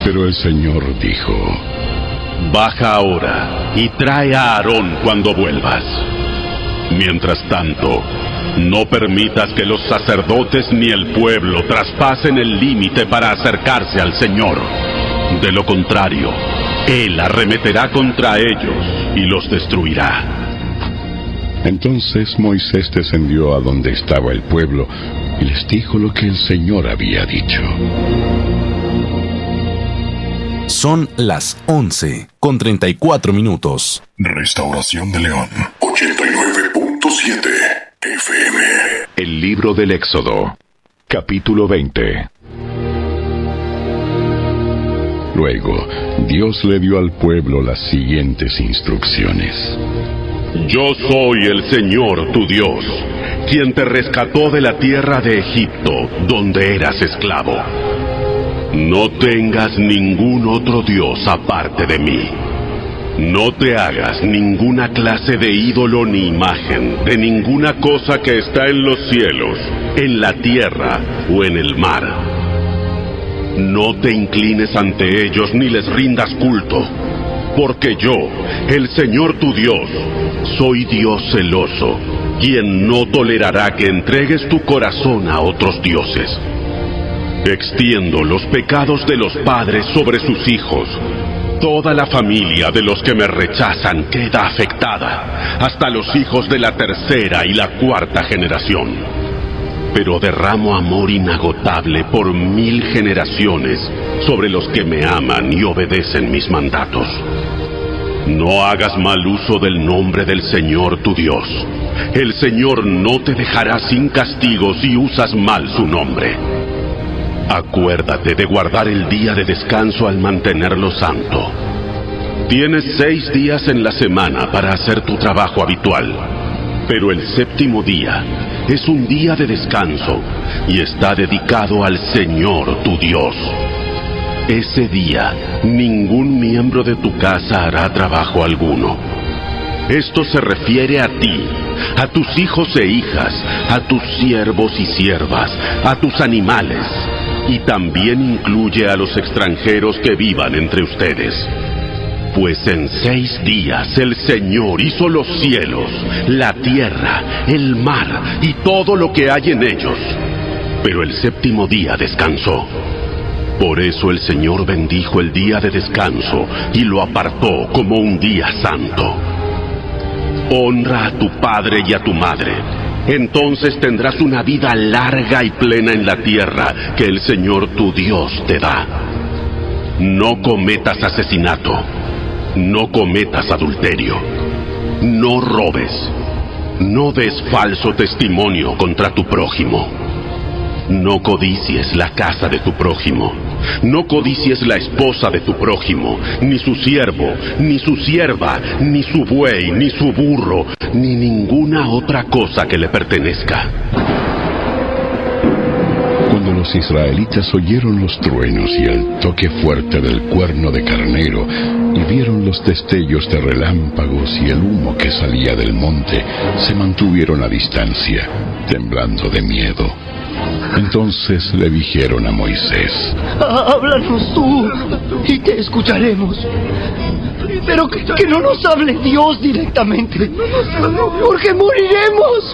Pero el Señor dijo: Baja ahora y trae a Aarón cuando vuelvas. Mientras tanto, no permitas que los sacerdotes ni el pueblo traspasen el límite para acercarse al Señor. De lo contrario, Él arremeterá contra ellos y los destruirá. Entonces Moisés descendió a donde estaba el pueblo y les dijo lo que el Señor había dicho. Son las 11:34. Restauración de León, 89.7 FM. El libro del Éxodo, capítulo 20. Luego, Dios le dio al pueblo las siguientes instrucciones. Yo soy el Señor tu Dios, quien te rescató de la tierra de Egipto, donde eras esclavo. No tengas ningún otro Dios aparte de mí. No te hagas ninguna clase de ídolo ni imagen de ninguna cosa que está en los cielos, en la tierra o en el mar. No te inclines ante ellos ni les rindas culto, porque yo, el Señor tu Dios, soy Dios celoso, quien no tolerará que entregues tu corazón a otros dioses. Extiendo los pecados de los padres sobre sus hijos. Toda la familia de los que me rechazan queda afectada, hasta los hijos de la tercera y la cuarta generación. Pero derramo amor inagotable por 1000 generaciones sobre los que me aman y obedecen mis mandatos. No hagas mal uso del nombre del Señor tu Dios. El Señor no te dejará sin castigo si usas mal su nombre. Acuérdate de guardar el día de descanso al mantenerlo santo. Tienes 6 días en la semana para hacer tu trabajo habitual, pero el séptimo día es un día de descanso y está dedicado al Señor tu Dios. Ese día, ningún miembro de tu casa hará trabajo alguno. Esto se refiere a ti, a tus hijos e hijas, a tus siervos y siervas, a tus animales, y también incluye a los extranjeros que vivan entre ustedes. Pues en 6 días el Señor hizo los cielos, la tierra, el mar y todo lo que hay en ellos. Pero el séptimo día descansó. Por eso el Señor bendijo el día de descanso y lo apartó como un día santo. Honra a tu padre y a tu madre. Entonces tendrás una vida larga y plena en la tierra que el Señor tu Dios te da. No cometas asesinato. No cometas adulterio. No robes. No des falso testimonio contra tu prójimo. No codicies la casa de tu prójimo. No codicies la esposa de tu prójimo, ni su siervo, ni su sierva, ni su buey, ni su burro, ni ninguna otra cosa que le pertenezca. Cuando los israelitas oyeron los truenos y el toque fuerte del cuerno de carnero, y vieron los destellos de relámpagos y el humo que salía del monte, se mantuvieron a distancia, temblando de miedo. Entonces le dijeron a Moisés: Háblanos tú, y te escucharemos. Pero que no nos hable Dios directamente, porque moriremos.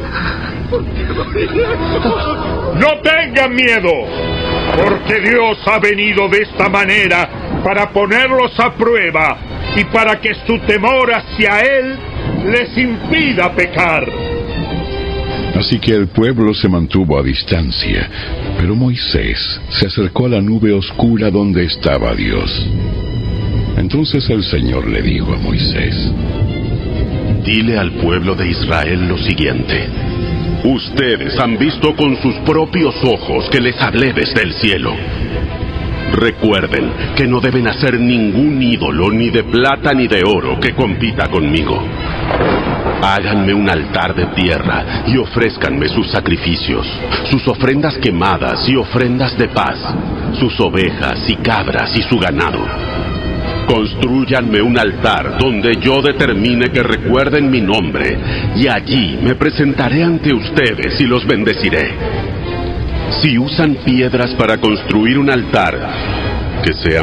No tengan miedo, porque Dios ha venido de esta manera para ponerlos a prueba y para que su temor hacia Él les impida pecar. Así que el pueblo se mantuvo a distancia, pero Moisés se acercó a la nube oscura donde estaba Dios. Entonces el Señor le dijo a Moisés: Dile al pueblo de Israel lo siguiente: ustedes han visto con sus propios ojos que les hablé desde el cielo. Recuerden que no deben hacer ningún ídolo, ni de plata ni de oro, que compita conmigo. Háganme un altar de tierra y ofrézcanme sus sacrificios, sus ofrendas quemadas y ofrendas de paz, sus ovejas y cabras y su ganado. Constrúyanme un altar donde yo determine que recuerden mi nombre, y allí me presentaré ante ustedes y los bendeciré. Si usan piedras para construir un altar, que sea